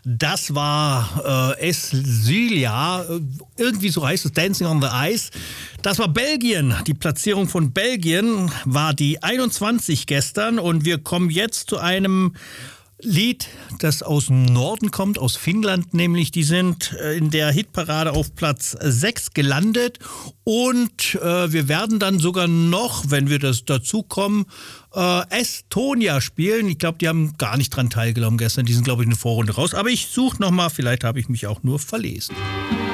Das war Essylia, irgendwie so heißt es, Dancing on the Ice. Das war Belgien. Die Platzierung von Belgien war die 21 gestern und wir kommen jetzt zu einem Lied, das aus dem Norden kommt, aus Finnland nämlich. Die sind in der Hitparade auf Platz 6 gelandet und wir werden dann sogar noch, wenn wir das dazu kommen, Estonia spielen. Ich glaube, die haben gar nicht dran teilgenommen gestern. Die sind, glaube ich, in der Vorrunde raus. Aber ich suche nochmal, vielleicht habe ich mich auch nur verlesen.